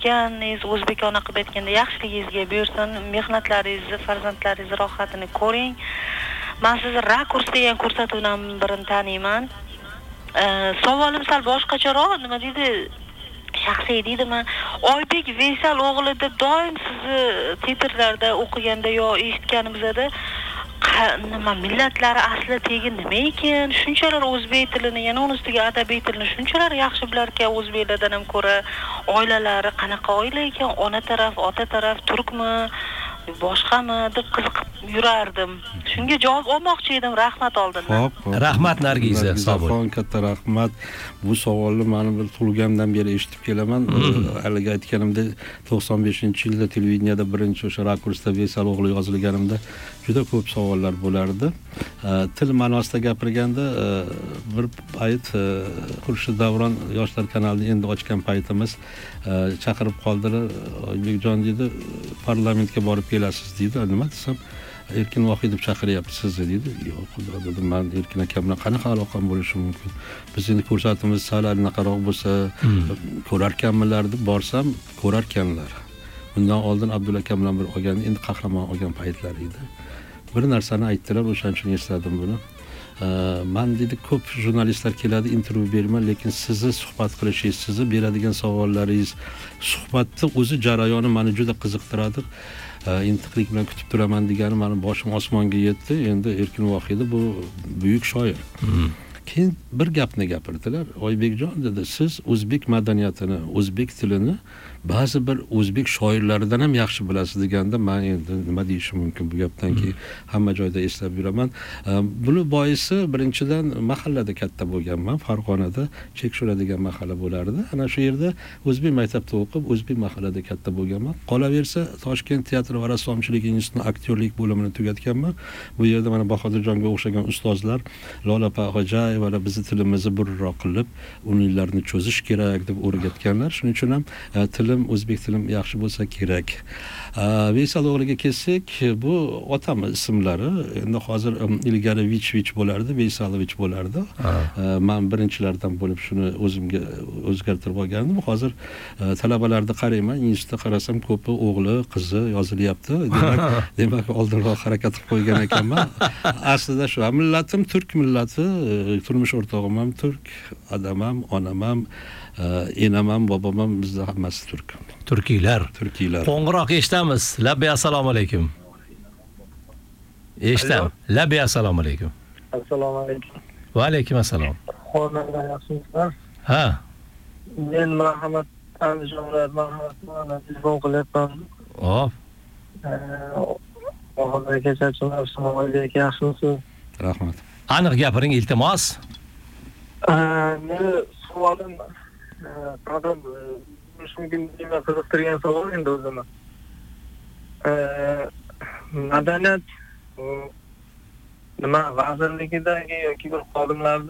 aytganingiz, o'zbekona qilib aytganda yaxshiligingizga buyursin, mehnatlaringizni, farzandlaringizni rohatini ko'ring. Men sizni Rakurs degan ko'rsatuvdan birini taniyman. Savolim sal boshqacharoq, nima deydi? Shaxsiy deydimi? Oybek Veysal o'g'li deb doim sizni titrlarda o'qiganda yo eshitganimizda nima millatlari asli tegi nima ekan? Shunchalar o'zbek tilini, yana uning ustiga adabiy tilini shunchalar yaxshi bilar ekan, o'zbeklardan ham ko'ra. Oilalari qanaqa oila ekan? Ona taraf, ota taraf turkmi? Boshqami deb qiziqib yurardim. Shunga javob olmoqchi edim. Rahmat oldindan. Xo'p. Rahmat Nargiza, sog' bo'ling. Katta rahmat. Bu savolni men bir tug'ilgandan beri eshitib kelaman. Haliga aytganimda 95-yilda televideniyada birinchi o'sha Rakursda Veysal o'g'li yozilganimda juda ko'p savollar bo'lardi. Til ma'nosida gapirganda bir payt Xurshid Davron yoshlar kanalini endi ochgan paytimiz chaqirib qoldilar. Oybekjon dedi, parlamentga borib kelasiz dedi. Nima desam, Erkin Vohidov chaqiryapti sizni dedi. Yo'q, xudo dedim, men Erkin aka bilan qanaqa aloqam bo'lishi mumkin? Biz endi ko'rsatuvimiz sal anaqaroq bo'lsa ko'rarkanmilar deb borsam, ko'rarkanlar. Bundan oldin Abdulla aka bilan bir olgan, endi qahramon olgan paytlar edi. Bir narsani aytdilar, o'shaning uchun esladim buni. Men dedi, ko'p jurnalistlar keladi, intervyu beraman, lekin sizni suhbat qilishingiz, sizni beradigan savollaringiz, suhbatni o'zi jarayoni meni juda qiziqtiradi. Intiqlik bilan kutib turaman degani meni boshim osmonga yetdi. Endi Erkin Vohidov bu buyuk shoir. Keyin bir gapni gapirdilar. Oybekjon dedi, siz o'zbek madaniyatini, o'zbek tilini ba'zi bir o'zbek shoirlaridan ham yaxshi bilasiz deganda men endi nima deyishim mumkin bu gapdan keyin hamma joyda eslab yuraman. Buni boisi birinchidan mahallada katta bo'lganman, Farg'onada Chekshura degan mahalla bo'lardi. Ana shu yerda o'zbek maktabda o'qib, o'zbek mahallada katta bo'lganman. Qolaversa Toshkent teatr va rassomchilik institutini aktyorlik bo'limini tugatganman. Bu yerda mana Bahodirjonga o'xshagan ustozlar Lola Xo'jayeva bizni tilimizni burroq qilib, unlarni cho'zish kerak deb o'rgatganlar. Shuning uchun ham tilim, o'zbek tilim yaxshi bo'lsa kerak. Veysal o'g'liga kelsak, bu otamiz ismlari. Endi hozir ilgari Vich bo'lardi, Veysalovich bo'lardi. Men birinchilardan bo'lib shuni o'zimga o'zgartirib olgandim. Hozir talabalarni qarayman, institutda qarasam ko'pi o'g'li, qizi yozilyapti. Demak, oldinroq harakat qilib qo'ygan ekanman. Aslida shu, millatim turk millati, turmush o'rtog'im ham turk, adam ham, onam ham, enam ham, bobom ham, bizda hammasi turk. Turkiylar. Qo'ng'iroq eshitamiz. Labbay, assalomu alaykum. Eshitdim. Labbay, assalomu alaykum. Assalomu alaykum. Va alaykum assalom. Xonanda yaxshimisizlar? Ha. Men marhamat Andijondan marhamat telefon qilyapman. Hop. Hozir kechachlar, assalomu alaykum, yaxshimisiz? Rahmat. Aniq gapiring, iltimos. Meni savolim qadam mumkin deb qiziqtirgan savol endi o'zimni. Madaniyat nima vazirligidagi yoki bir xodimlarda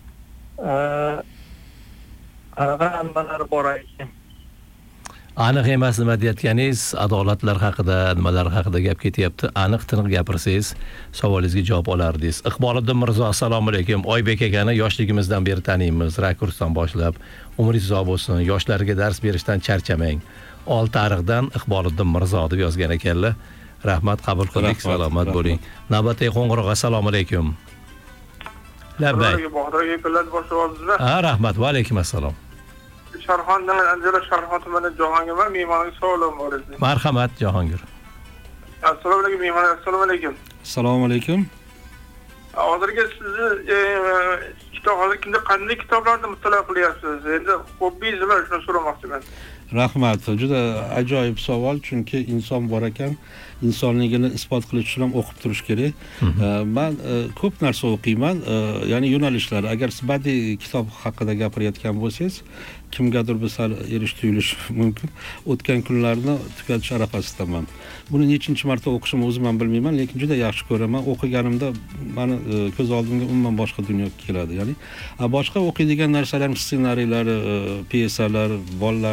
qanaqa nimalari bor ekan? Aniq emas nima deyotganingiz, adolatlar haqida, nimalar haqida gap ketyapti. Aniq tiniq gapirsangiz, savolingizga javob olardingiz. Iqboliddin Mirzo, assalomu alaykum. Oybek akani yoshligimizdan beri taniymiz, Rakursdan boshlab. Umringiz uzoq bo'lsin, yoshlarga dars berishdan charchamang. Ol tarixdan Iqboliddin Mirzo deb yozgan ekanlar. Rahmat, qabul qildik, salomat bo'ling. Navbatdagi qo'ng'iroq, assalomu alaykum. Labbay. Ha, rahmat, va alaykum assalom. Sharxondan Anjara Sharxon tumani Jahongir me'morning savolim bor edi. Marhamat, Jahongir. Assalomu alaykum me'mor, assalomu alaykum. Assalomu alaykum. Hozirgi sizni hozirgi qanday kitoblarni mutolaa qilyapsiz? Endi hobbingiz nima, shuni so'ramoqchiman. Rahmat. Juda ajoyib savol, chunki inson bor ekan, insonligini isbot qilish uchun ham o'qib turish kerak. Men ko'p narsa o'qiyman, ya'ni yo'nalishlar. Agar siz badiiy kitob haqida gapirayotgan bo'lsangiz, kimgadir bir sal erish tuyulishi mumkin. O'tgan kunlarni tugatish arafasidaman. Buni nechinchi marta o'qishimni o'zim ham bilmayman, lekin juda yaxshi ko'raman. O'qiganimda meni ko'z oldimga umuman boshqa dunyo keladi. Ya'ni boshqa o'qiydigan narsalar, ssenariylari, pyesalar, bolalarda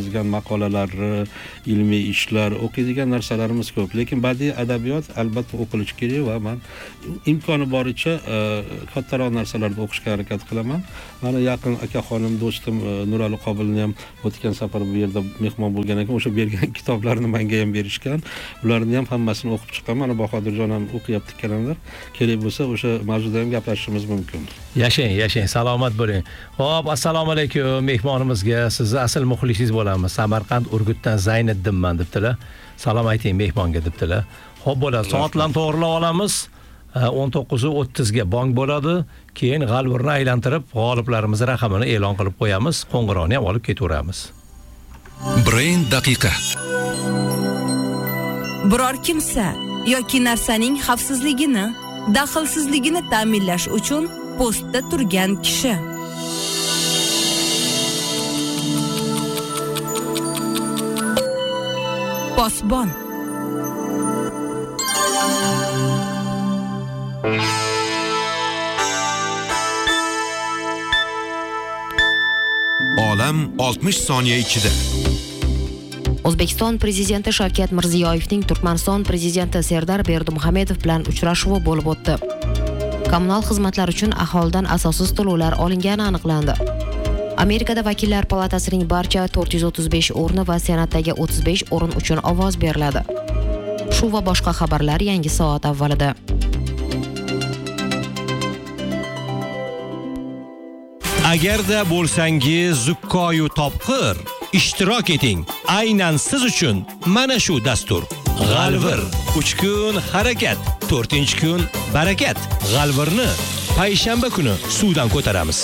yozgan maqolalari, ilmiy ishlar, o'qiydigan narsalarimiz ko'p. Lekin badiiy adabiyot albatta o'qilishi kerak va men imkoni boricha kattaroq narsalarda o'qishga harakat qilaman. Mana yaqin akaxonim, do'stim Nurali Qobilni ham o'tgan safar bu yerda mehmon bo'lgan ekan, o'sha bergan kitoblarni menga ham berishgan. Ularni ham hammasini o'qib chiqqan. Mana Bahodirjon ham o'qiyapti ikkalanlar. Kerak bo'lsa o'sha mavzuda ham gaplashishimiz mumkin. Yashang, salomat bo'ling. Xo'p, assalomu alaykum mehmonimizga. Sizni asl muxlisingiz bo'lamiz. Samarqand Urgutdan Zayniddinman debdilar. Salom ayting mehmonga debdilar. Xo'p bo'ladi. Soatlarni to'g'rilab olamiz. 19:30 ga bong bo'ladi. Keyin g'alvirni aylantirib, g'oliblarimiz raqamini e'lon qilib qo'yamiz. Qo'ng'iroqni ham olib ketaveramiz. Brain daqiqa. Biror kimsa yoki narsaning xavfsizligini, daxlsizligini ta'minlash uchun postda turgan kishi. Posbon. Olam 60 soniya ichida. O'zbekiston prezidenti Shavkat Mirziyoyevning Turkmaniston prezidenti Serdar Berdimuhamedov bilan uchrashuvi bo'lib o'tdi. Kommunal xizmatlar uchun aholidan asossiz to'lovlar olingani aniqlandi. Amerikada vakillar palatasining barcha 435 o'rni va senatdagi 35 o'rin uchun ovoz beriladi. Shu va boshqa xabarlar yangi soat avvalida. Agarda bo'lsangiz zukkoyu topqir, ishtirok eting. Aynan siz uchun mana shu dastur. G'alvir 3 kun harakat, 4-kun barakat. G'alvirni payshanba kuni suvdan ko'taramiz.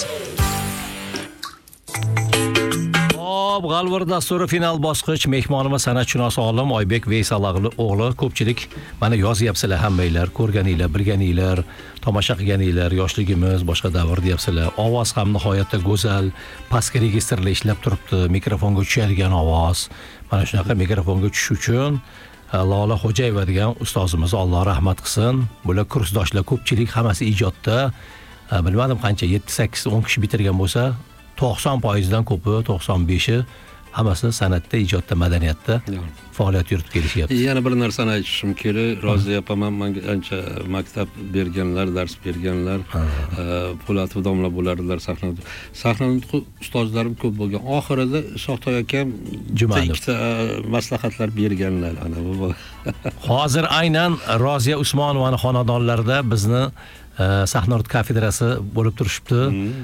G'alvir dasturi final bosqich mehmonimiz san'atshunos olim Oybek Veysal o'g'li. Ko'pchilik mana yozyapsizlar hammanglar, ko'rganinglar, bilganinglar, tomosha qilganinglar, yoshligimiz boshqa davr deyapsizlar. Ovoz ham nihoyatda go'zal, pastki registrlar ishlab turibdi, mikrofonga tushadigan ovoz. Mana shunaqa mikrofonga tushish uchun Lola Xo'jayeva degan ustozimiz Alloh rahmat qilsin. Bular kursdoshlar ko'pchilik hammasi ijodda, bilmadim qancha 7-8-10 kishi bitirgan bo'lsa 90% ko'pi, 95i hammasi san'atda, ijodda, madaniyatda faoliyat yuritib kelishyapti. Yana bir narsani aytishim kerak. Roziya opam menga ancha maktab berganlar, dars berganlar, Po'latov domla bo'lardilar sahnada. Sahnada ustozlarim ko'p bo'lgan. Oxirida Shohtoy akam ikkita maslahatlar berganlar. Ana bu. Hozir aynan Roziya Usmonovani xonadonlarida bizni Sahnort kafedrasi bo'lib turishibdi.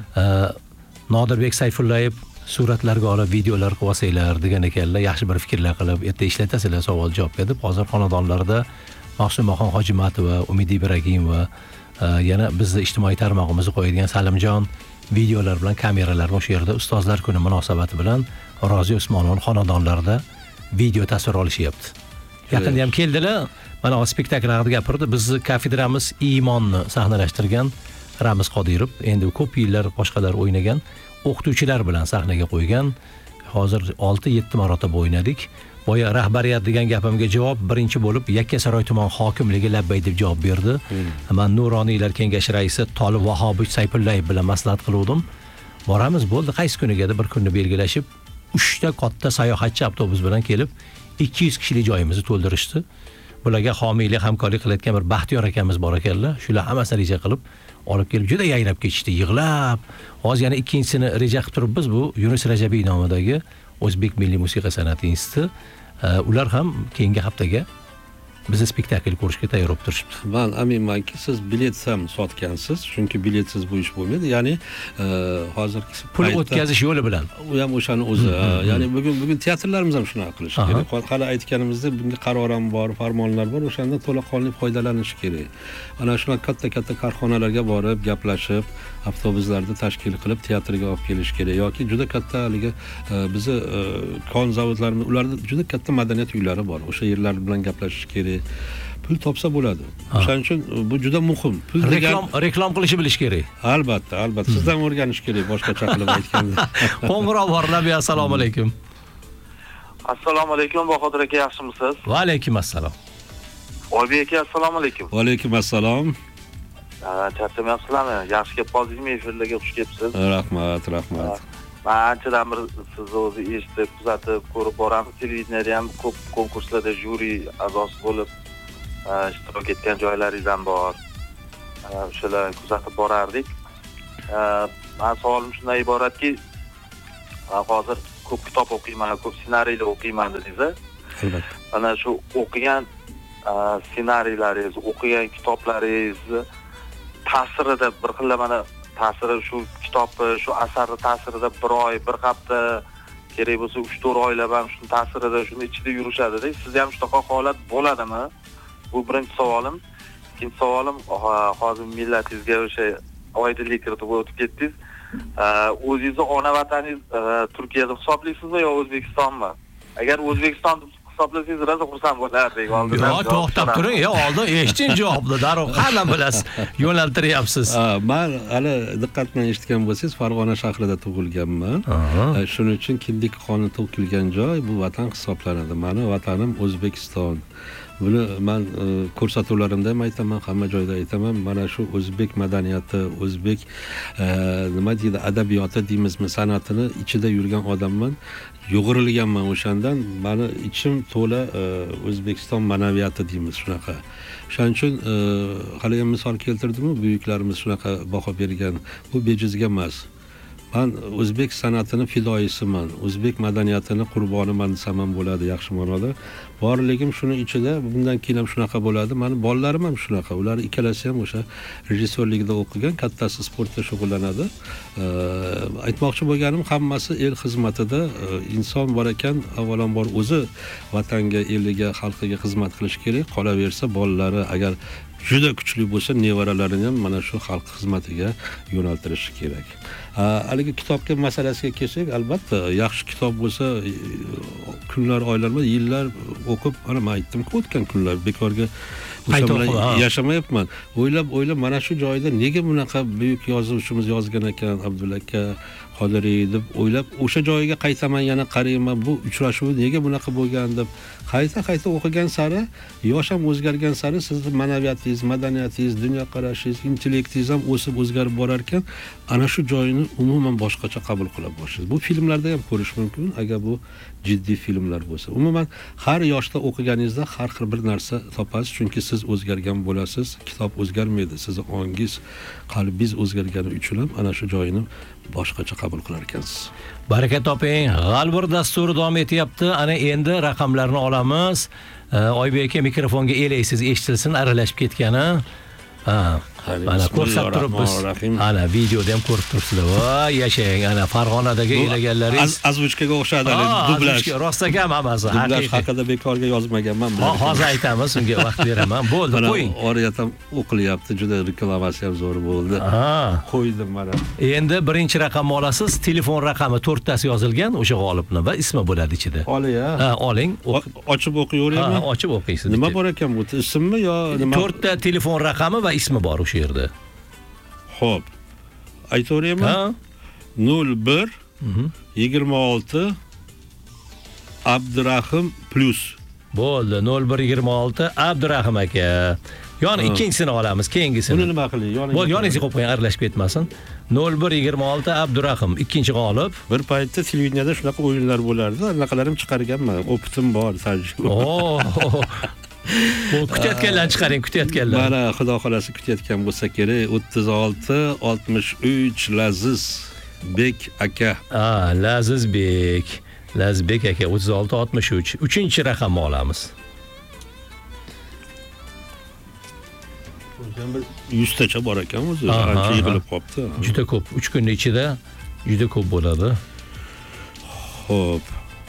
Nodirbek Sayfullayev suratlarga olib, videolar qilsanglar degan ekanlar, yaxshi bir fikrlar qilib, erta ishlatasizlar savol javobga deb. Hozir xonadonlarda Maqsumaxon Hojimatova, Umid Ibragimova, yana bizni ijtimoiy tarmog'imizga qo'yadigan Salimjon videolar bilan, kameralar o'sha yerda ustozlar kuni munosabati bilan Roziya Usmonovning xonadonlarida video tasvir olishyapti. Yaqinda ham keldilar. Mana o spektakl haqida gapirdi. Bizni kafedramiz iymonni sahnalashtirgan Ramiz Qodirov endi ko'p yillar boshqalar o'ynagan o'qituvchilar bilan sahnaga qo'ygan. Hozir 6-7 marotaba o'ynadik. Boya rahbariyat degan gapimga javob birinchi bo'lib Yakkasaroy tuman hokimligi labbay deb javob berdi. Men Nuroniylar kengashi raisi Tolib Vahobovich Sayfullayev bilan maslahat qildim. Boramiz bo'ldi, qaysi kuniga bir kunni belgilashib 3 ta katta sayohatchi avtobus bilan kelib 200 kishilik joyimizni to'ldirishdi. Bularga homiylik, hamkorlik qilayotgan bir Baxtiyor akamiz bor ekanlar. Shular hammasini reja qilib olib kelib juda yayrab ketishdi, yig'lab. Hozir yana ikkinchisini reja qilib turibmiz. Bu Yunus Rajabiy nomidagi O'zbek Milliy musiqa san'ati instituti. Ular ham keyingi haftaga bizni spektakl ko'rishga tayyor bo'lib turishibdi. Men aminmanki, siz bilet ham sotgansiz, chunki biletsiz bu ish bo'lmaydi. Ya'ni hozirgi pul o'tkazish yo'li bilan. U ham o'shani o'zi. Ya'ni bugun teatrlarimiz ham shunaqa qilish kerak. Hali aytganimizdek, bunga qaror ham bor, farmonlar bor, o'shandan to'laqonli foydalanish kerak. Ana shunaqa katta-katta korxonalarga borib, gaplashib, avtobuslarda tashkil qilib teatrga olib kelish kerak yoki juda katta haligi bizi kon zavodlarimiz, ularda juda katta madaniyat uylari bor. O'sha yerlar bilan gaplashish kerak. Pul topsa bo'ladi. Shuning uchun bu juda muhim. Pul reklom qilishni bilish kerak. Albatta. Sizdan o'rganish kerak, boshqacha qilib aytganda. Qo'ng'iroq bor, Nabiy, assalomu alaykum. Assalomu alaykum, Bahodir aka, yaxshimisiz? Va alaykum assalom. Oybek aka, assalomu alaykum. Va alaykum assalom. Charchamayapsizlarmi? Yaxshi kelib qoldingizmi? Efirlarga xush kelibsiz. Rahmat. Men anchadan bir sizni o'zi eshitib, kuzatib, ko'rib boramiz. Televideniyada ham ko'p konkurslarda juri a'zosi bo'lib ishtirok etgan joylaringiz ham bor. O'shalarni kuzatib borardik. Men savolim shundan iboratki, hozir ko'p kitob o'qiyman, ko'p ssenariylar o'qiyman dedingiz. Albatta. Mana shu o'qigan ssenariylaringiz, o'qigan kitoblaringiz ta'sirida bir xil mana ta'siri shu kitobni, shu asarni ta'sirida bir oy, bir hafta, kerak bo'lsa 3-4 oylab ham shuni ta'sirida, shuni ichida yurishadi-da. Sizda ham shunaqa holat bo'ladimi? Bu birinchi savolim. Ikkinchi savolim, hozir millatingizga o'sha oydinlik kiritib o'tib ketdingiz. O'zingizni ona vataningiz Turkiyada hisoblaysizmi yo O'zbekistonmi? Agar O'zbekiston hisoblasangiz rosa xursand bo'lardik. Yo, to'xtab turing, oldin eshiting javobni, darrov qandan bilasiz? Yo'naltiryapsiz. Men hali diqqat bilan eshitgan bo'lsangiz, Farg'ona shahrida tug'ilganman. Shuning uchun kindik qoni to'kilgan joy bu vatan hisoblanadi. Meni vatanim O'zbekiston. Buni men ko'rsatuvlarimda ham aytaman, hamma joyda aytaman. Mana shu o'zbek madaniyati, o'zbek nima deydi, adabiyoti deymizmi, san'atini ichida yurgan odamman. Yo'g'rilganman o'shandan. Meni ichim to'la O'zbekiston ma'naviyati deymiz shunaqa. Shuning uchun hali ham misol keltirdim-ku, buyuklarimiz shunaqa baho bergan. Bu bejizga emas. Men o'zbek san'atini fidoyisiman, o'zbek madaniyatini qurboniman desam ham bo'ladi, yaxshi ma'noda. Borligim shuni ichida, bundan keyin ham shunaqa bo'ladi. Meni bolalarim ham shunaqa. Ular ikkalasi ham o'sha rejissyorlikda o'qigan, kattasi sportda shug'ullanadi. Aytmoqchi bo'lganim, hammasi el xizmatida. Inson bor ekan, avvalambor o'zi vatanga, eliga, xalqiga xizmat qilish kerak. Qolaversa bolalari agar juda kuchli bo'lsa, nevaralarini ham mana shu xalq xizmatiga yo'naltirishi kerak. Haligi kitobga masalasiga kelsak, albatta yaxshi kitob bo'lsa, kunlar, oylar, yillar o'qib, mana men aytdim-ku, o'tgan kunlar bekorga yashamayapman. O'ylab mana shu joyda nega bunaqa buyuk yozuvchimiz yozgan ekan, Abdulla aka, Qodiriy deb o'ylab, o'sha joyiga qaytaman, yana qarayman, bu uchrashuv nega bunaqa bo'lgan deb qayta o'qigan sari, yosh ham o'zgargan sari sizning ma'naviyatingiz, madaniyatingiz, dunyoqarashingiz, intellektingiz ham o'sib o'zgarib borar ekan, ana shu joyini umuman boshqacha qabul qila boshlaysiz. Bu filmlarda ham ko'rish mumkin, agar bu jiddiy filmlar bo'lsa. Umuman har yoshda o'qiganingizda har xil bir narsa topasiz, chunki siz o'zgargan bo'lasiz, kitob o'zgarmaydi, sizning ongingiz, qalbingiz o'zgargani uchun ham ana shu joyini boshqacha qabul qilar ekansiz. Baraka toping. G'alvir dasturi davom etyapti. Ana endi raqamlarni olamiz. Oybek aka mikrofonga elaysiz, eshitilsin, aralashib ketgani. Mana ko'rsatib turibmiz. Ana videoda ham ko'rib turibsizlar. Voy, yashang. Ana Farg'onadagi elaganlaringiz azvuchkaga o'xshadi, dublash. Rostakam hammasi. Dublash haqida bekorga yozmaganman. Hozir aytamiz, unga vaqt beraman. Bo'ldi, qo'ying. Oriyat ham o'qilyapti, juda reklamasi ham zo'r bo'ldi. Qo'ydim mana. Endi birinchi raqamni olasiz. Telefon raqami 4 tasi yozilgan, o'sha g'olibni va ismi bo'ladi ichida. Oliya. Oling. Ochib o'qiyveraymi? Ochib o'qiysiz. Nima bor ekan bu? Ismmi yo nima? 4 ta telefon raqami va ismi bor o'sha yerda. Xo'p. Aytaveraymi? 01 26 Abdurahim plus. Bo'ldi, 0126 Abdurahim aka. Yoni ikkinchisini olamiz, keyingisini. Buni nima qiling? Bo'ldi, yoningizga qo'yib qo'ying, aralashib ketmasin. 0126 Abdurahim, ikkinchi g'olib. Bir paytda televideniyada shunaqa o'yinlar bo'lardi, anaqalarim chiqarganman. Opitim bor, tajriba. Bu kutayotganlarni chiqaring, kutayotganlar. Mana xudo xolasi kutayotgan bo'lsa kerak. 36 63 Laziz Bek aka. Lazizbek. Lazizbek aka 36 63. Uchinchi raqamni olamiz. 100 tacha bor ekan o'zi, ancha yig'ilib qopti. Juda ko'p, 3 kunning ichida juda ko'p bo'ladi. Xo'p.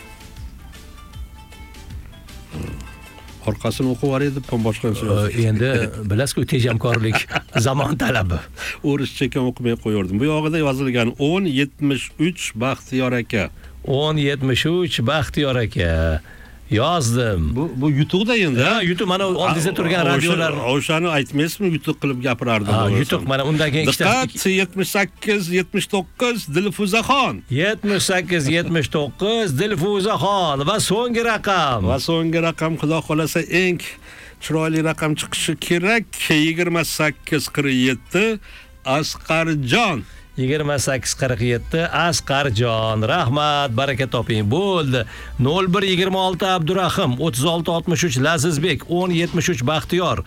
Orqasini o'qib yuboray deb boshqasi yo'q. Endi bilasizku, tejamkorlik zamon talabi. O'rischa ekan o'qimay qo'yardim. Bu yog'ida yozilgan 1073 Baxtiyor aka. 1073 Baxtiyor aka. Yozdim. Bu YouTube'da endi. YouTube mana oldingizda turgan radiolar. O'shani aytmaysizmi, YouTube qilib gapirardim. YouTube mana undan keyin diqqat 78 79 Dilfuzaxon. 78 79 Dilfuzaxon va so'nggi raqam. Xudo xolasa eng chiroyli raqam chiqishi kerak. 28 47 Asqarjon. 2847 Asqarjon. Rahmat, baraka toping. Bo'ldi. 0126 Abdurahim, 3663 Lazizbek, 1073 Baxtiyor,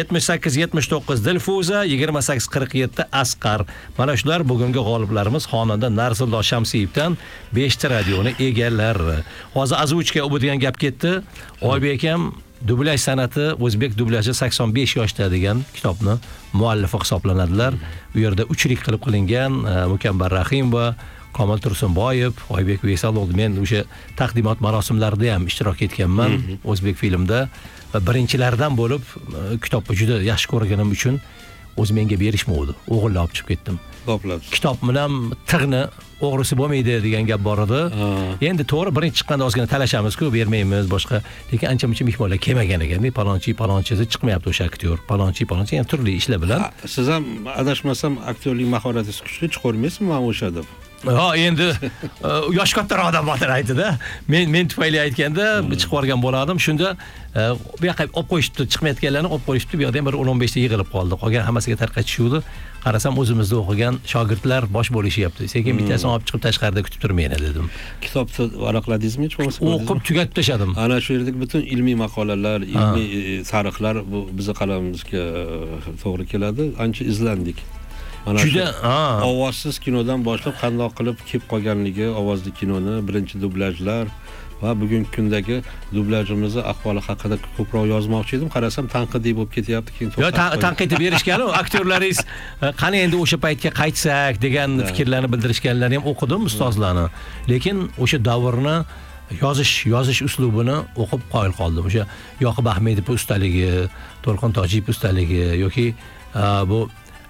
7879 Dilfuza, 2847 Asqar. Mana shular bugungi g'oliblarimiz. Xonanda Narzullo Shamsiyevdan 5 ta radioni egallari. Hozir azvuchka u degan gap ketdi. Oybek akam dublyaj san'ati o'zbek dublyajı 85 yoshda degan kitobni muallifi hisoblanadilar. Bu yerda uchlik qilib qilingan Mukambar Rahimova, Komil Tursunboyev, Oybek Veysalov, men o'sha taqdimot marosimlarida ham ishtirok etganman o'zbek filmda va birinchilardan bo'lib kitobni juda yaxshi ko'rganim uchun o'z menga berishmadi. O'g'illar olib chiqib ketdim. Kitob bilan tig'ni o'g'risi bo'lmaydi degan gap bor edi. Endi to'g'ri birinchi chiqqanda ozgina talashamiz-ku, bermaymiz boshqa. Lekin ancha-muncha mehmonlar kelmagan ekan. Palonchi chiqmayapti o'sha aktyor. Palonchi ham turli ishlar bilan. Siz ham adashmasam aktyorlik mahoratingiz kuchli chiqarmaysizmi o'sha deb? Ha, endi yosh kattaroq odam botir aytdi-da. Men tufayli aytganda chiqib borgan bo'lardim. Shunda bu yoqqa olib qo'yishibdi, chiqmayotganlarni olib qo'yishibdi. Bu yoqda ham bir 10-15 ta yig'ilib qoldi. Qolgan hammasiga tarqatishuvdi. Qarasam o'zimizda o'qigan shogirdlar bosh bo'lishyapti. Sekin bittasini olib chiqib tashqarida kutib turmayman dedim. Kitobni varaqladingizmi hech bo'lmasa? O'qib tugatib tashladim. Ana shu yerdagi butun ilmiy maqolalar, ilmiy tarixlar bu bizning qalamimizga to'g'ri keladi. Ancha izlandik. Mana shu ovozsiz kinodan boshlab qandoq qilib kelib qolganligi, ovozli kinoni, birinchi dublyajlar va bugungi kundagi dublyajimizni ahvoli haqida ko'proq yozmoqchi edim. Qarasam tanqidiy bo'lib ketyapti. Keyin yo, tanqid berishgan, aktyorlaringiz qani endi o'sha paytga qaytsak degan fikrlarni bildirishganlarni ham o'qidim ustozlarni. Lekin o'sha davrni yozish uslubini o'qib qoyil qoldim. O'sha Yoqub Ahmedov ustaligi, To'lqin Tojiyev ustaligi yoki bu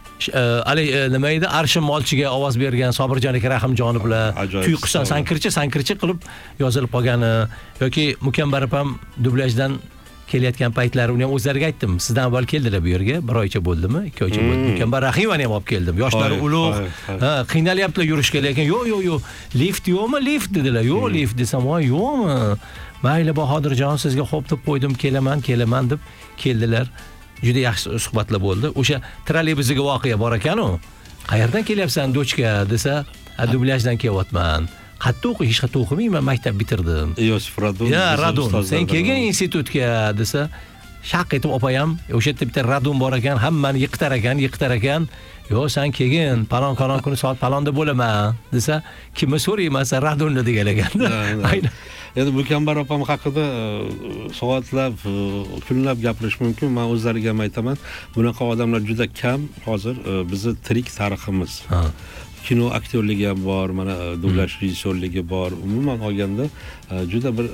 nima edi, Arshim Molchiga ovoz bergan Sobirjon aka Rahimjonov bilan tuyqusdan sankirchi qilib yozilib qolgani yoki Mukambar opam dublyajdan kelayotgan paytlari uni ham o'zlariga aytdim. Sizdan avval keldilar bu yerga, 1 oycha bo'ldimi? 2 oycha bo'ldi. Mukambar Rahimovani ham olib keldim. Yoshlari ulug', qiynalyaptilar yurishga, lekin yo'q, lift yo'qmi? Lift dedilar. Yo'q, lift desam, voy, yo'qmi? Mayli Bahodirjon, sizga xo'p deb qo'ydim, kelaman deb keldilar. Juda yaxshi suhbatlar bo'ldi. O'sha trolleybusga voqea bor ekan-ku. Qayerdan kelyapsan, dochka desa, dublyajdan kelyapman. Qayerda o'qiy, hech qayerda o'qimayman, maktab bitirdim. Yosif Radun. Ya, Radun. Sen kelgan institutga desa, shaq etib opayam, o'sha yerda bitta Radun bor ekan, hammani yiqitar ekan. Yo, sen kelgin, palon kuni soat palonda bo'laman desa, kimni so'rayman, Radunni degan ekan. Aynan. Endi Mukambar opam haqida soatlab, kunlab gapirish mumkin. Men o'zlariga ham aytaman, bunaqa odamlar juda kam hozir bizning tirik tariximiz. Kino aktyorligi ham bor, mana dublyaj rejissyorligi bor. Umuman olganda juda bir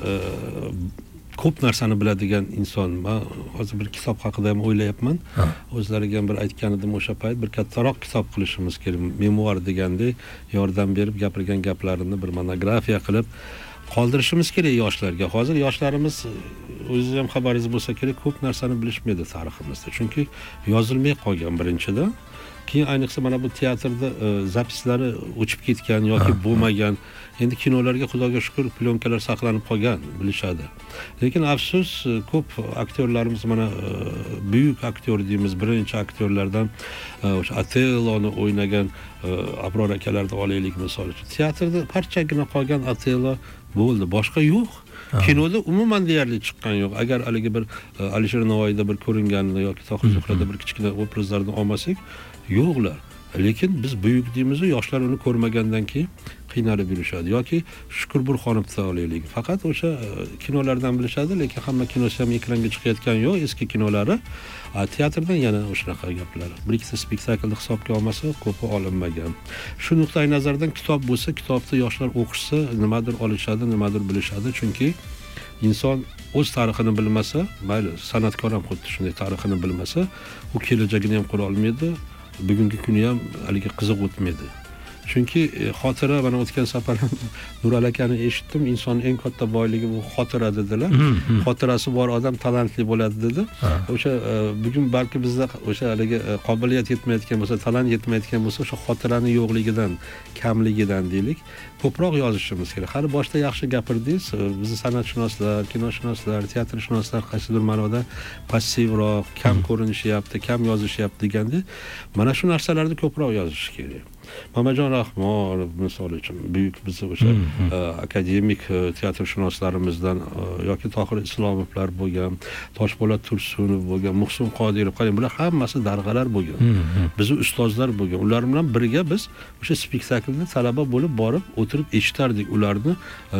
ko'p narsani biladigan inson. Men hozir bir kitob haqida ham o'ylayapman. O'zlariga ham bir aytgan edim o'sha payt, bir kattaroq kitob qilishimiz kerak. Memuar degandek yordam berib gapirgan gaplarini bir monografiya qilib qoldirishimiz kerak yoshlarga. Hozir yoshlarimiz o'zingiz ham xabaringiz bo'lsa kerak, ko'p narsani bilishmaydi tariximizda. Chunki yozilmay qolgan birinchidan. Keyin ayniqsa mana bu teatrda zapislari o'chib ketgan yoki bo'lmagan. Endi kinolarga xudoga shukr plyonkalar saqlanib qolgan, bilishadi. Lekin afsus, ko'p aktyorlarimiz mana buyuk aktyor deymiz, birinchi aktyorlardan o'sha Otelloni o'ynagan Abror akalarni olaylik misol uchun. Teatrda parchagina qolgan Otello bo'ldi, boshqa yo'q. Kinoda umuman deyarli chiqqan yo'q. Agar haligi bir Alisher Navoiyda bir ko'ringanini yoki Tohir Zuhrada bir kichkina obrazlarni olmasak, yo'qlar. Lekin biz buyuk deymiz-ku, yoshlar uni ko'rmagandan keyin qiynalib yurishadi yoki Shukur Burxonovni olaylik. Faqat o'sha kinolardan bilishadi, lekin hamma kinosi ham ekranga chiqayotgan yo'q, eski kinolari. Teatrdan yana o'shanaqa gaplar. Bir ikkita spektaklni hisobga olmasa, ko'pi olinmagan. Shu nuqtai nazardan kitob bo'lsa, kitobni yoshlar o'qishsa, nimadir olishadi, nimadir bilishadi. Chunki inson o'z tarixini bilmasa, mayli san'atkor ham xuddi shunday tarixini bilmasa, u kelajagini ham qura olmaydi. Bugungi kuni ham haliga qiziq o'tmaydi. Chunki xotira, mana o'tgan safar Nural akani eshitdim, insonning eng katta boyligi bu xotira dedilar. Xotirasi bor odam talantli bo'ladi dedi. O'sha bugun balki bizda o'sha haliga qobiliyat yetmayotgan bo'lsa, talant yetmayotgan bo'lsa, o'sha xotirani yo'qligidan, kamligidan deylik, ko'proq yozishimiz kerak. Hali boshda yaxshi gapirdingiz, bizni san'atshunoslar, kinoshunoslar, teatrshunoslar qaysidir ma'noda passivroq, kam ko'rinishyapti, kam yozishyapti deganda, mana shu narsalarni ko'proq yozish kerak. Mamajon Rahmonov misol uchun buyuk bizni o'sha akademik teatrshunoslarimizdan yoki Tohir Islomovlar bo'lgan, Toshpo'lat Tursunov bo'lgan, Muhsin Qodirov, qarang, bular hammasi darg'alar bo'lgan. Bizni ustozlar bo'lgan. Ular bilan birga biz o'sha spektaklni talaba bo'lib borib o'tirib eshitardik ularni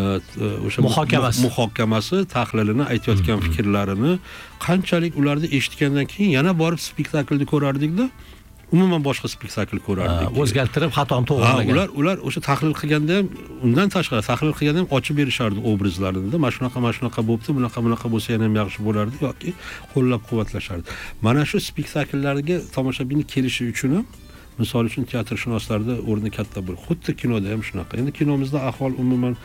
o'sha muhokamasi, tahlilini, aytayotgan fikrlarini qanchalik ularni eshitgandan keyin yana borib spektaklni ko'rardik-da. Umuman boshqa spektakl ko'rardik. O'zgartirib, xatoni to'g'rilagan. Ular o'sha tahlil qilganda ham, undan tashqari tahlil qilganda ham ochib berishardi obrazlarini. Mana shunaqa bo'libdi, bunaqa bo'lsa ham yaxshi bo'lardi yoki qo'llab-quvvatlashardi. Mana shu spektakllarga tomoshabinning kelishi uchun ham misol uchun teatrshunoslarda o'rni katta bo'ladi. Xuddi kinoda ham shunaqa. Endi kinomizda ahvol umuman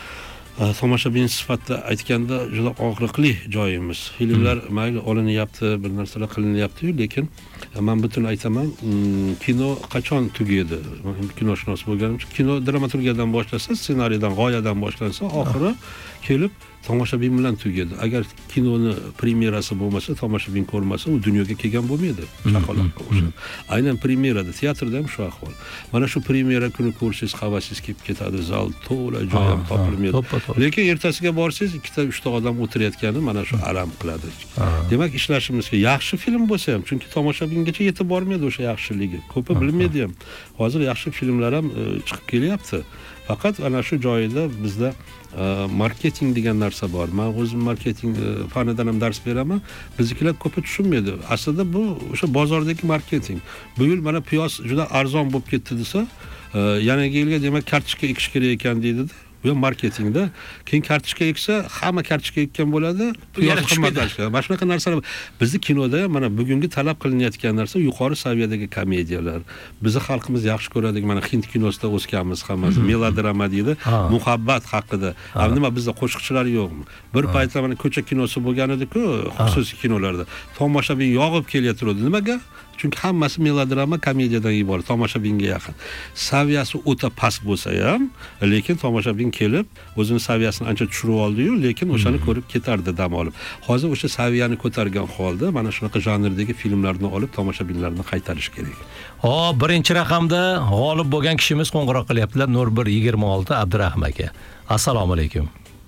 tomoshabin sifatida aytganda juda og'riqli joyimiz. Filmlar mayli olinyapti, bir narsalar qilinyapti-yu, lekin men butun aytaman, kino qachon tugaydi? Men kinoshunos bo'lganim uchun kino dramaturgiyadan boshlasa, ssenariydan, g'oyadan boshlansa, oxiri kelib tomoshabin bilan tugaydi. Agar kinoni premyerasi bo'lmasa, tomoshabin ko'rmasa, u dunyoga kelgan bo'lmaydi. Chaqaloqqa o'xshab. Aynan premyerada, teatrda ham shu ahvol. Mana shu premyera kuni ko'rsangiz, havasingiz kelib ketadi, zal to'la, joy ham topilmaydi. Lekin ertasiga borsangiz, 2-3 ta odam o'tirayotgani mana shu alam qiladi. Demak, ishlashimiz kerak. Yaxshi film bo'lsa ham, chunki tomoshabingacha yetib bormaydi o'sha yaxshiligi. Ko'pi bilmaydi ham. Hozir yaxshi filmlar ham chiqib kelyapti. Faqat ana shu joyida bizda marketing degan narsa bor. Men o'zim marketing fanidan ham dars beraman. Biznikilar ko'pi tushunmaydi. Aslida bu o'sha bozordagi marketing. Bu yil mana piyoz juda arzon bo'lib ketdi desa, yangi yilga demak kartochka ekish kerak ekan deydi-da. Bu ham marketingda. Keyin kartochka eksa, hamma kartochka ekkan bo'ladi, piyoz qimmatlashadi. Mana shunaqa narsalar bizni kinoda mana bugungi talab qilinayotgan narsa yuqori saviyadagi komediyalar. Bizni xalqimiz yaxshi ko'radigan mana hind kinosida o'sganmiz hammasi. Melodrama deydi, muhabbat haqida. Nima bizda qo'shiqchilar yo'qmi? Bir paytlar mana ko'cha kinosi bo'lgan edi-ku, xususiy kinolarda. Tomoshabin yog'ib kelyapti. Nimaga? Chunki hammasi melodrama, komediyadan iborat, tomoshabinga yaqin. Saviyasi o'ta past bo'lsa ham, lekin tomoshabin kelib, o'zini saviyasini ancha tushirib oldi-yu, lekin o'shani ko'rib ketardi dam olib. Hozir o'sha saviyani ko'targan holda mana shunaqa janrdagi filmlarni olib tomoshabinlarni qaytarish kerak. Hop, birinchi raqamda g'olib bo'lgan kishimiz qo'ng'iroq qilyaptilar. 0126 Abdurahim aka. Assalomu alaykum.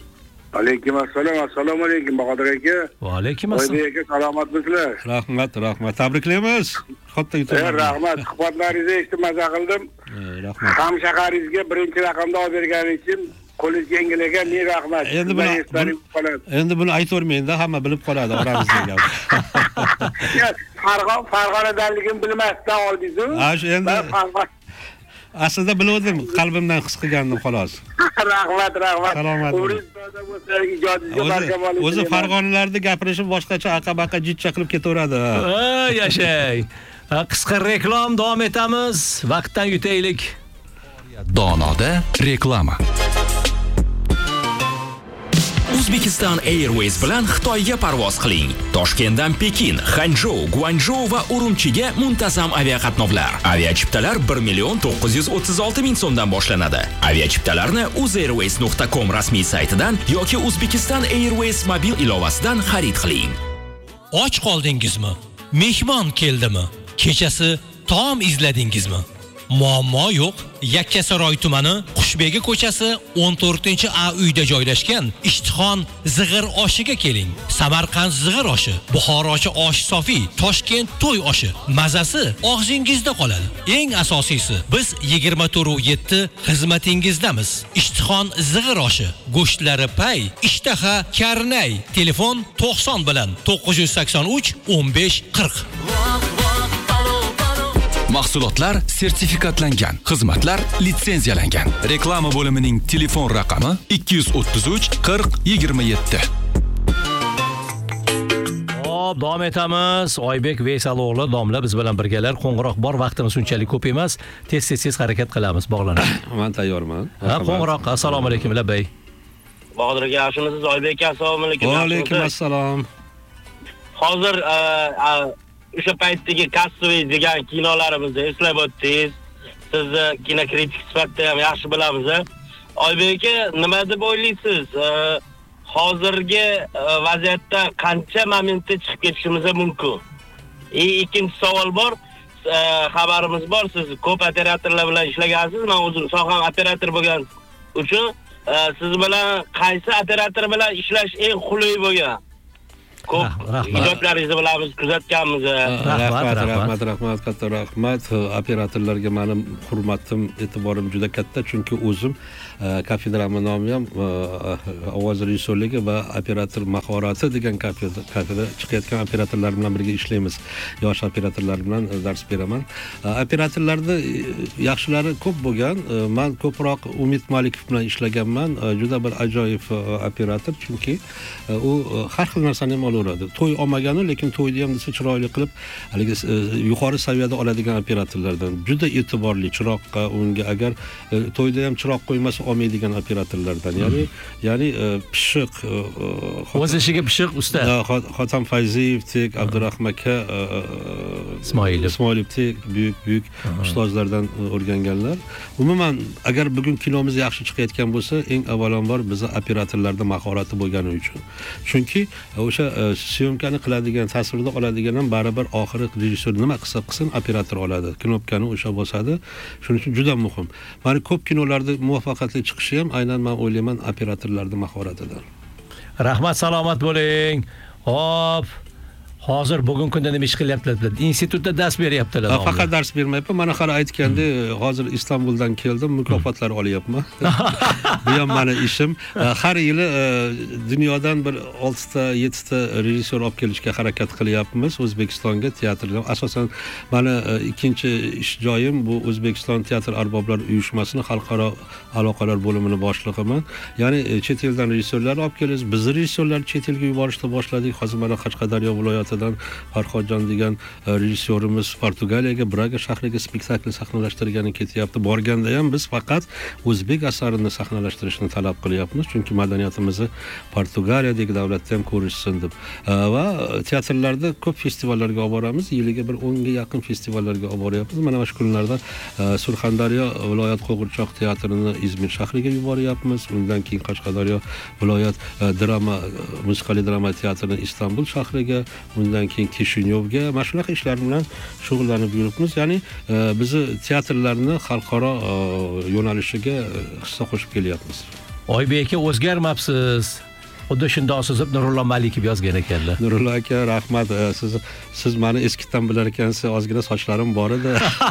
Alaykum assalom, assalomu alaykum Bahodir aka. Va alaykum assalom. Oybek aka, salomatmisizlar? Rahmat. Tabriklaymiz. Katta yutuq. Rahmat. Suhbatlaringizni eshitib maza qildim. Rahmat. Ham shaharingizga birinchi raqamda olib berganingiz uchun qo'lingiz yengilga ming rahmat. Endi buni aytavermayman-da, hamma bilib qoladi oramizdagi gap. Farg'onadanligim bilmasdan oldingiz-ku. Endi aslida bildim, qalbimdan his qilgandim xolos. Rahmat. Salomat bo'ling. O'zi Farg'onalarda gapirishib boshqacha aqabaqa jitcha qilib ketaveradi. Yashay. Qisqa reklama davom etamiz. Vaqtdan yutaylik. Donoda reklama. Uzbekistan Airways bilan Xitoyga parvoz qiling. Toshkentdan Pekin, Hanzhou, Guangzhou va Urumchiga muntazam aviaqatnovlar. Aviachiptalar 1,936,000 so'mdan boshlanadi. Aviachiptalarni uzairways.com rasmiy saytidan yoki Uzbekistan Airways mobil ilovasidan xarid qiling. Och qoldingizmi? Mehmon keldimi? Kechasi taom izladingizmi? Muammo yo'q. Yakkasaroy tumani Qushbegi ko'chasi 14-A uyda joylashgan Ishtixon zig'ir oshiga keling. Samarqand zig'ir oshi, Buxorochi osh sofiy, Toshkent to'y oshi. Mazasi og'zingizda qoladi. Eng asosiysi, biz 24/7 xizmatingizdamiz. Ishtixon zig'ir oshi, go'shtlari pay, ishtaha karnay. Telefon 90 bilan 983 15 40. Mahsulotlar sertifikatlangan, xizmatlar litsenziyalangan. Reklama bo'limining telefon raqami 233 40 27. Hop, davom etamiz. Oybek Veysalo'g'li domla biz bilan birgalar. Qo'ng'iroq bor, vaqtimiz unchalik ko'p emas. Tez harakat qilamiz, bog'lanamiz. Men tayyorman. Qo'ng'iroq. Assalomu alaykum, labay. Bahodir aka, yaxshimisiz? Oybek aka, assalomu alaykum. Va alaykum assalom. Hozir o'sha paytdagi Kassoviy degan kinolarimizni eslab o'tdingiz. Sizni kinokritik sifatida ham yaxshi bilamiz. Oybek aka, nima deb o'ylaysiz? Hozirgi vaziyatda qancha momentda chiqib ketishimiz mumkin? Ikkinchi savol bor. xabarimiz bor. Siz ko'p operatorlar bilan ishlagansiz. Men o'zim soham operator bo'lgan uchun siz bilan qaysi operator bilan ishlash eng qulay bo'lgan? Ko'p ijodlaringizni bilamiz, kuzatganmiz. Rahmat, katta rahmat. Operatorlarga mening hurmatim, e'tiborim juda katta, chunki o'zim kafedrama nomi ham ovoz rejissyorligi va operator mahorati degan kafeda chiqayotgan operatorlar bilan birga ishlaymiz. Yosh operatorlar bilan dars beraman. Operatorlarda yaxshilari ko'p bo'lgan. Men ko'proq Umid Malikov bilan ishlaganman. Juda bir ajoyib operator, chunki u har xil narsani ham olaveradi. To'y olmagani, lekin to'yni ham desa chiroyli qilib, haligi yuqori saviyada oladigan operatorlardan. Juda e'tiborli, chiroqqa, unga agar to'yda ham chiroq qo'ymasa olmaydigan operatorlardan. Ya'ni pishiq, o'z ishiga pishiq usta. Xotam Fayziyevdek, Abdurahmon aka, Ismoilovdek buyuk ustozlardan o'rganganlar. Umuman agar bugun kinomiz yaxshi chiqayotgan bo'lsa, eng avvalambor bizni operatorlarda mahorati bo'lgani uchun. Chunki o'sha syomkani qiladigan, tasvirda oladigan ham baribir oxiri rejissyor nima qilsin operator oladi. Knopkani o'sha bosadi. Shuning uchun juda muhim. Mana ko'p kinolarda muvaffaqiyatli chiqishi ham aynan men o'ylayman operatorlarning mahoratidan. Rahmat, salomat bo'ling. Hop. Hozir bugungi kunda nima ish qilyaptilar? Institutda dars beryaptilar. Faqat dars bermayapman. Mana hali aytgandek, hozir Istanbuldan keldim, mukofotlar olyapman. Bu ham meni ishim. Har yili dunyodan bir 6 ta, 7 ta rejissyor olib kelishga harakat qilyapmiz O'zbekistonga teatrga. Asosan meni ikkinchi ish joyim bu O'zbekiston teatr arboblar uyushmasining xalqaro aloqalar bo'limining boshlig'iman. Ya'ni chet eldan rejissyorlar olib kelamiz. Biz rejissyorlar chet elga yuborishni boshladik. Hozir mana Qashqadaryo viloyati Farhodjon degan rejissyorimiz Portugaliyaga, Braga shahriga spektakl sahnalashtirgani ketyapti. Borganda ham biz faqat o'zbek asarini sahnalashtirishni talab qilyapmiz, chunki madaniyatimizni Portugaliyadagi davlatda ham ko'rishsin deb. Va teatrlarda ko'p festivallarga olib boramiz. Yiliga bir 10 ga yaqin festivallarga olib boryapmiz. Mana shu kunlarda Surxondaryo viloyat qo'g'irchoq teatrini Izmir shahriga yuboryapmiz. Undan keyin Qashqadaryo viloyat musiqali drama teatrini Istanbul shahriga, undan keyin Kishinyovga, mana shunaqa ishlar bilan shug'ullanib yuribmiz. Ya'ni bizni teatrlarni xalqaro yo'nalishiga hissa qo'shib kelyapmiz. Oybek aka, o'zgarmabsiz. Xuddi shundoq sozib Nurullo Malikov yozgan ekanlar. Nurullo aka, rahmat. Siz meni eskidan bilar ekansiz, ozgina sochlarim bor edi.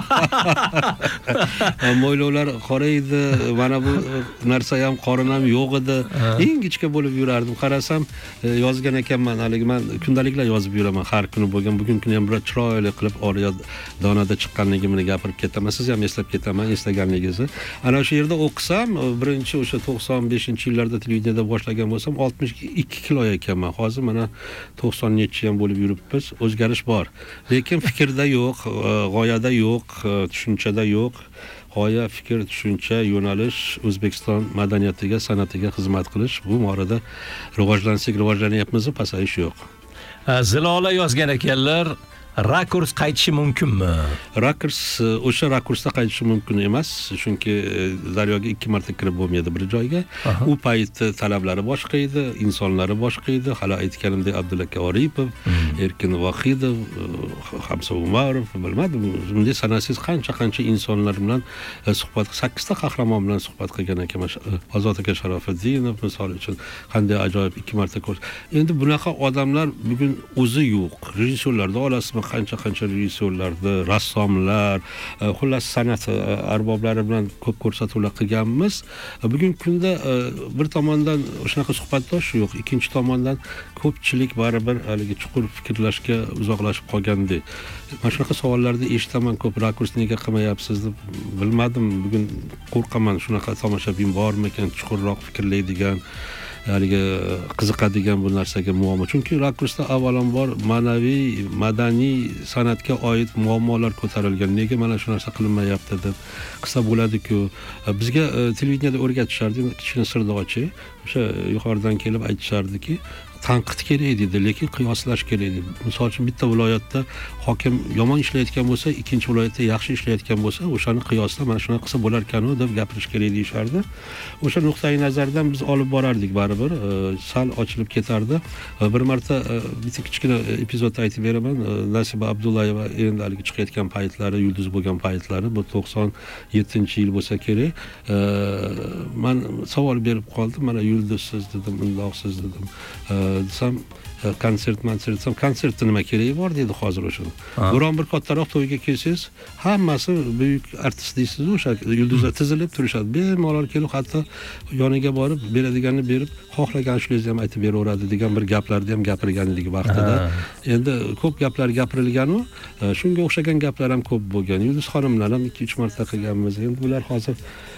Mo'ylovlar qora edi, mana bu narsa ham qorin ham yo'q edi. Ingichka bo'lib yurardim. Qarasam, yozgan ekanman, haligi men kundaliklar yozib yuraman har kuni bo'lgan. Bugun kuni ham bir chiroyli qilib Oriya donada chiqqanligimni gapirib ketaman. Siz ham eslab ketaman, eslaganligingizni. Ana shu yerda o'qisam, birinchi o'sha 95-yillarda televideniyada boshlagan bo'lsam, 62 kilo ekanman. Hozir mana 90 necha ham bo'lib yuribmiz. O'zgarish bor. Lekin fikrda yo'q, g'oyada yo'q, tushunchada yo'q. G'oya, fikr, tushuncha, yo'nalish O'zbekiston madaniyatiga, san'atiga xizmat qilish. Bu borada rivojlansak rivojlanyapmiz, pasayish yo'q. Zilola yozgan ekanlar, rakurs qaytishi mumkinmi? Rakurs o'sha rakursda qaytishi mumkin emas, chunki daryoga 2 marta kirib bo'lmaydi bir joyga. U paytda talablari boshqa edi, insonlari boshqa edi. Hali aytganimdek Abdulaka Oripov, Erkin Vohidov, Hamza Umarov, bilmadim, bunday sanasiz qancha insonlar bilan suhbat, 8 ta qahramon bilan suhbat qilgan ekan. Ozod aka Sharofiddinov misol uchun qanday ajoyib 2 marta ko'rs. Endi bunaqa odamlar bugun o'zi yo'q. Rejissyorlarda olasizmi, qancha rejissyorlarni, rassomlar, xullas san'at arboblari bilan ko'p ko'rsatuvlar qilganmiz. Bugungi kunda bir tomondan shunaqa suhbatdosh yo'q, ikkinchi tomondan ko'pchilik baribir haligi chuqur fikrlashga uzoqlashib qolgandek. Mana shunaqa savollarni eshitaman, ko'p rakurs nega qilmayapsiz deb. Bilmadim, bugun qo'rqaman, shunaqa tomoshabin bormikan, chuqurroq fikrlaydigan, haligi qiziqadigan bu narsaga muammo. Chunki rakursda avvalambor ma'naviy, madaniy san'atga oid muammolar ko'tarilgan. Nega mana shu narsa qilinmayapti deb qilsa bo'ladi-ku. Bizga televideniyada o'rgatishardi, kichkina sirdochi, o'sha yuqoridan kelib aytishardiki, tanqid kerak deydi, lekin qiyoslash kerak deydi. Misol uchun bitta viloyatda hokim yomon ishlayotgan bo'lsa, ikkinchi viloyatda yaxshi ishlayotgan bo'lsa, o'shani qiyosla mana shuni qilsa bo'lar ekan-ku deb gapirish kerak deyishardi. O'sha nuqtai nazardan biz olib borardik baribir, sal ochilib ketardi. Bir marta bitta kichkina epizod aytib beraman. Nasiba Abdullayeva erindaligi chiqayotgan paytlari, yulduz bo'lgan paytlari, bu 97-yil bo'lsa kerak. Men savol berib qoldim, mana yulduzsiz dedim, undoqsiz dedim. Desam konsertda nima keragi bor dedi hozir o'sha. Biron bir kattaroq to'yga kelsangiz, hammasi buyuk artist deysiz, o'sha yulduzlar tizilib turishadi. Bemalol kelib, hatto yoniga borib, beradiganini berib, xohlagan shularni ham aytib beraveradi degan bir gaplarni ham gapirgan edik vaqtida. Endi ko'p gaplar gapirilgan-u, shunga o'xshagan gaplar ham ko'p bo'lgan. Yulduz xonimlar ham 2-3 marta qilganmiz. Endi bular hozir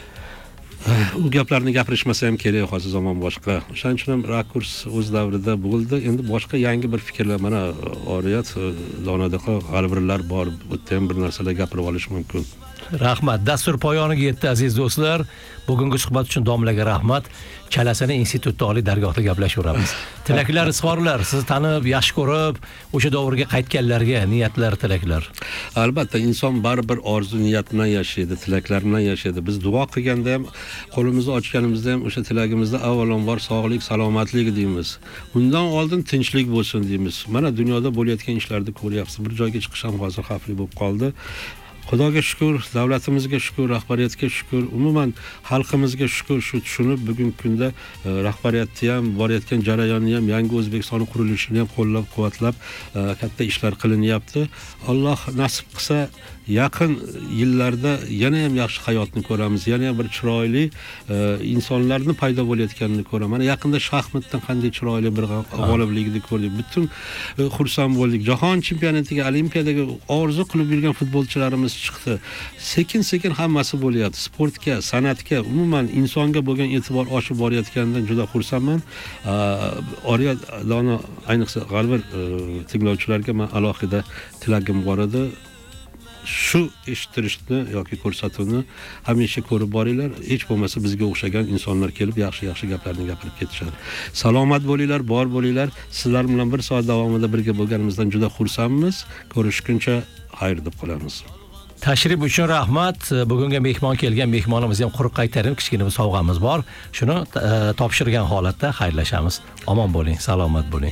u gaplarni gapirishmasa ham kerak, hozir zamon boshqa. O'shaning uchun ham rakurs o'z davrida bo'ldi. Endi boshqa yangi bir fikrlar, mana oriyat donodaqa g'alvirlar bor, bu yerda ham bir narsalar gapirib olish mumkin. Rahmat. Dastur poyoniga yetdi aziz do'stlar. Bugungi suhbat uchun domlaga rahmat. Chalasini institutda oliy dargohda gaplashaveramiz. Tilaklar, izhorlar, sizni tanib, yaxshi ko'rib, o'sha davrga qaytganlarga niyatlar, tilaklar. Albatta, inson baribir orzu niyat bilan yashaydi, tilaklar bilan yashaydi. Biz duo qilganda ham, qo'limizni ochganimizda ham o'sha tilagimizda avvalambor sog'lik, salomatlik deymiz. Undan oldin tinchlik bo'lsin deymiz. Mana dunyoda bo'layotgan ishlarni ko'ryapsiz. Bir joyga chiqish ham hozir xavfli bo'lib qoldi. Xudoga shukr, davlatimizga shukr, rahbariyatga shukr, umuman xalqimizga shukr, shu tushunib bugungi kunda rahbariyatni ham, borayotgan jarayonni ham, yangi O'zbekiston qurilishini ham qo'llab-quvvatlab katta ishlar qilinyapti. Alloh nasib qilsa, yaqin yillarda yana ham yaxshi hayotni ko'ramiz, yana ham bir chiroyli insonlarni paydo bo'layotganini ko'raman. Mana yaqinda shaxmatdan qanday chiroyli bir g'oliblikni ko'rdik. Butun xursand bo'ldik. Jahon chempionatiga, Olimpiyadaga orzu qilib yurgan futbolchilarimiz chiqdi. Sekin-sekin hammasi bo'lyapti. Sportga, san'atga, umuman insonga bo'lgan e'tibor oshib borayotganidan juda xursandman. Oriyat dono, ayniqsa g'alvir tinglovchilarga men alohida tilagim bor edi. Shu eshittirishni yoki ko'rsatuvni hamisha ko'rib boringlar. Hech bo'lmasa bizga o'xshagan insonlar kelib yaxshi gaplarni gapirib ketishadi. Salomat bo'linglar, bor bo'linglar. Sizlar bilan bir soat davomida birga bo'lganimizdan juda xursandmiz. Ko'rishguncha xayr deb qolamiz. Tashrif uchun rahmat. Bugunga mehmon kelgan mehmonimiz ham quruq qaytarim, kichkina bir sovg'amiz bor. Shuni topshirgan holatda xayrlashamiz. Omon bo'ling, salomat bo'ling.